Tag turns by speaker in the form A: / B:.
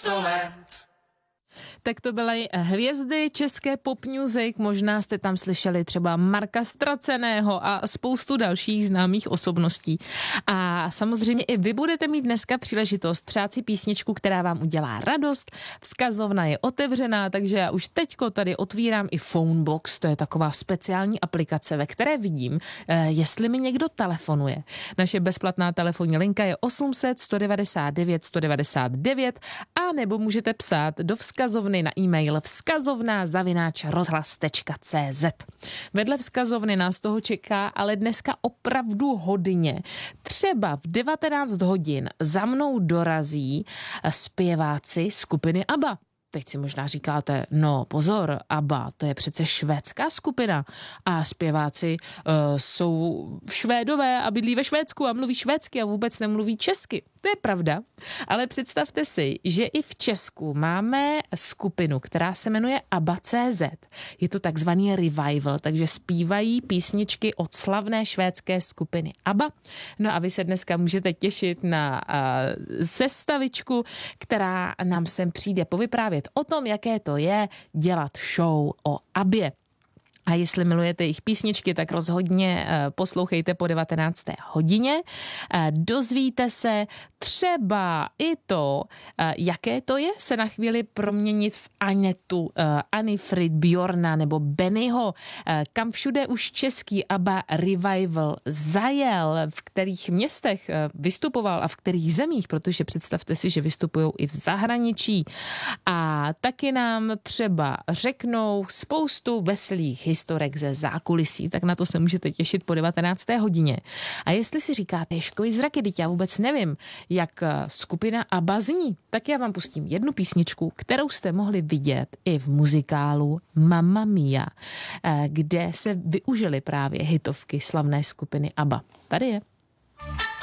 A: 100 let.
B: Tak to byly hvězdy české pop music, možná jste tam slyšeli třeba Marka Straceného a spoustu dalších známých osobností. A samozřejmě i vy budete mít dneska příležitost přát si písničku, která vám udělá radost. Vzkazovna je otevřená, takže já už teďko tady otvírám i Phonebox, to je taková speciální aplikace, ve které vidím, jestli mi někdo telefonuje. Naše bezplatná telefonní linka je 800 199 199 a nebo můžete psát do vzkazovny na e-mail vzkazovna@rozhlas.cz. Vedle vzkazovny nás toho čeká ale dneska opravdu hodně. Třeba v 19 hodin za mnou dorazí zpěváci skupiny ABBA. Teď si možná říkáte, no pozor, ABBA, to je přece švédská skupina a zpěváci jsou Švédové a bydlí ve Švédsku a mluví švédsky a vůbec nemluví česky. To je pravda, ale představte si, že i v Česku máme skupinu, která se jmenuje ABBA.cz. Je to takzvaný revival, takže zpívají písničky od slavné švédské skupiny ABBA. No a vy se dneska můžete těšit na sestavičku, která nám sem přijde povyprávět o tom, jaké to je dělat show o ABBě. A jestli milujete jejich písničky, tak rozhodně poslouchejte po 19. hodině. Dozvíte se třeba i to, jaké to je se na chvíli proměnit v Anetu, Anifrid, Bjorna nebo Bennyho, kam všude už český ABBA revival zajel, v kterých městech vystupoval a v kterých zemích, protože představte si, že vystupují i v zahraničí. A taky nám třeba řeknou spoustu veselých historek ze zákulisí, tak na to se můžete těšit po 19. hodině. A jestli si říkáte, Ježkovi zraky, teď já vůbec nevím, jak skupina ABBA zní, tak já vám pustím jednu písničku, kterou jste mohli vidět i v muzikálu Mamma Mia, kde se využily právě hitovky slavné skupiny ABBA. Tady je.